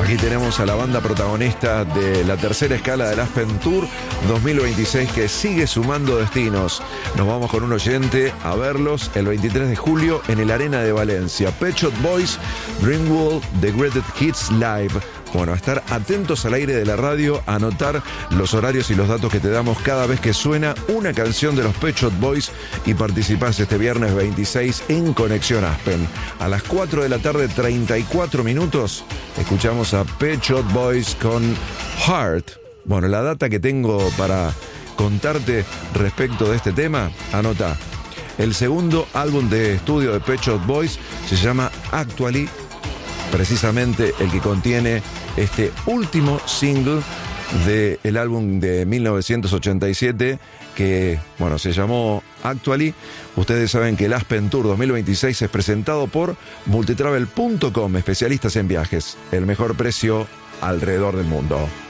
Aquí tenemos a la banda protagonista de la tercera escala del Aspen Tour 2026 que sigue sumando destinos. Nos vamos con un oyente a verlos el 23 de julio en el Arena de Valencia. Pet Shop Boys, Dreamworld, The Greatest Hits Live. Bueno, a estar atentos al aire de la radio, a anotar los horarios y los datos que te damos cada vez que suena una canción de los Pet Shop Boys y participás este viernes 26 en Conexión Aspen. A las 4 de la tarde, 34 minutos, escuchamos a Pet Shop Boys con Heart. Bueno, la data que tengo para contarte respecto de este tema, anota. El segundo álbum de estudio de Pet Shop Boys se llama Actually, precisamente el que contiene este último single del álbum de 1987 que, bueno, se llamó Actually. Ustedes saben que el Aspen Tour 2026 es presentado por multitravel.com, especialistas en viajes, el mejor precio alrededor del mundo.